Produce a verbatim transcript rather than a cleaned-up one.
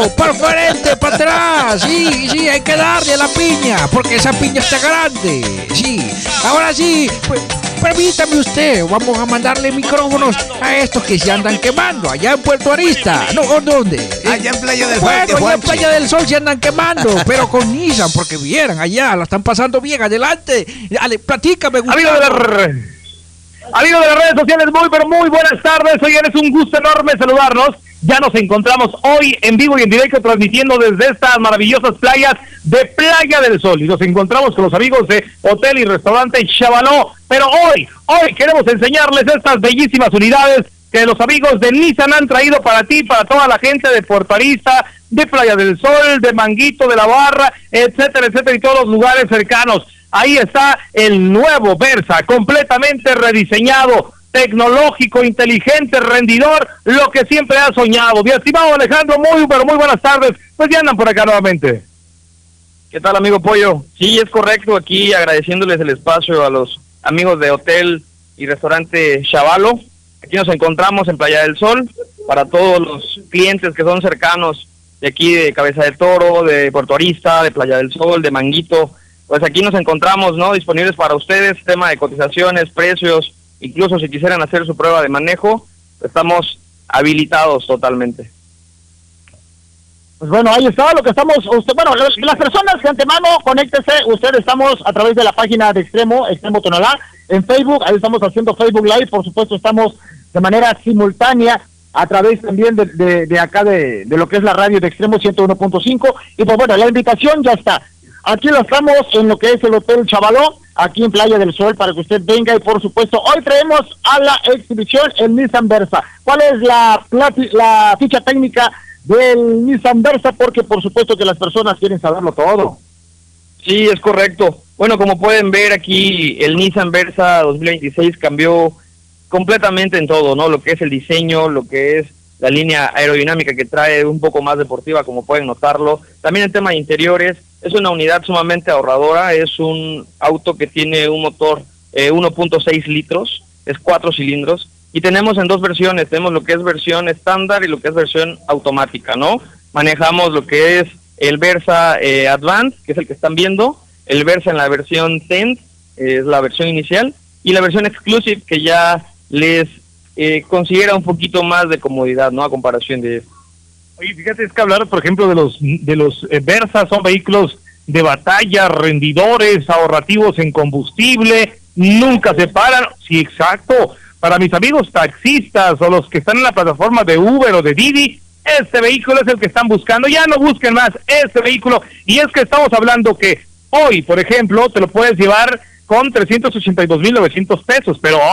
para el frente, para atrás. Sí, sí, hay que darle a la piña, porque esa piña está grande. Sí, ahora sí, pues, permítame usted, vamos a mandarle micrófonos a estos que se andan quemando allá en Puerto Arista. No, ¿dónde? Allá en Playa del Sol. Bueno, allá en Playa del Sol se andan quemando, pero con Nissan, porque vieran allá, la están pasando bien. Adelante, dale, platícame, Gustavo. Amigo de, la... Amigo de las redes sociales, muy, pero muy buenas tardes. Oigan, es un gusto enorme saludarnos. Ya nos encontramos hoy en vivo y en directo transmitiendo desde estas maravillosas playas de Playa del Sol. Y nos encontramos con los amigos de Hotel y Restaurante Chavaló. Pero hoy, hoy queremos enseñarles estas bellísimas unidades que los amigos de Nissan han traído para ti, para toda la gente de Puerto Arista, de Playa del Sol, de Manguito, de La Barra, etcétera, etcétera, y todos los lugares cercanos. Ahí está el nuevo Versa, completamente rediseñado, tecnológico, inteligente, rendidor, lo que siempre ha soñado. Mi estimado Alejandro, muy, pero muy buenas tardes. Pues ya andan por acá nuevamente. ¿Qué tal, amigo Pollo? Sí, es correcto, aquí agradeciéndoles el espacio a los amigos de Hotel y Restaurante Chavaló. Aquí nos encontramos en Playa del Sol, para todos los clientes que son cercanos de aquí, de Cabeza de Toro, de Puerto Arista, de Playa del Sol, de Manguito. Pues aquí nos encontramos, ¿no? Disponibles para ustedes, tema de cotizaciones, precios, incluso si quisieran hacer su prueba de manejo, estamos habilitados totalmente. Pues bueno, ahí está lo que estamos, usted, bueno, los, las personas de antemano, conéctese, usted estamos a través de la página de Extremo, Extremo Tonalá, en Facebook, ahí estamos haciendo Facebook Live, por supuesto estamos de manera simultánea, a través también de, de, de acá de, de lo que es la radio de Extremo ciento uno punto cinco, y pues bueno, la invitación ya está. Aquí lo estamos en lo que es el Hotel Chavaló, aquí en Playa del Sol, para que usted venga y por supuesto, hoy traemos a la exhibición el Nissan Versa. ¿Cuál es la, la ficha técnica del Nissan Versa? Porque por supuesto que las personas quieren saberlo todo. Sí, es correcto. Bueno, como pueden ver aquí, el Nissan Versa dos mil veintiséis cambió completamente en todo, ¿no? Lo que es el diseño, lo que es la línea aerodinámica que trae un poco más deportiva, como pueden notarlo. También el tema de interiores, es una unidad sumamente ahorradora, es un auto que tiene un motor eh, uno punto seis litros, es cuatro cilindros, y tenemos en dos versiones, tenemos lo que es versión estándar y lo que es versión automática, ¿no? Manejamos lo que es el Versa eh, Advance, que es el que están viendo, el Versa en la versión diez, eh, es la versión inicial, y la versión Exclusive, que ya les eh, considera un poquito más de comodidad, ¿no? A comparación de esto. Oye, fíjate, es que hablar, por ejemplo, de los de los eh, Versa, son vehículos de batalla, rendidores, ahorrativos en combustible, nunca se paran. Sí, exacto. Para mis amigos taxistas o los que están en la plataforma de Uber o de Didi, este vehículo es el que están buscando. Ya no busquen más este vehículo. Y es que estamos hablando que hoy, por ejemplo, te lo puedes llevar con trescientos ochenta y dos mil novecientos pesos, pero